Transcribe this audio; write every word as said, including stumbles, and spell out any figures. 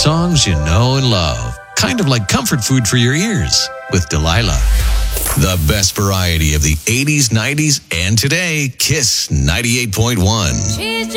Songs you know and love. Kind of like comfort food for your ears with Delilah. The best variety of the eighties, nineties, and today, Kiss ninety-eight point one.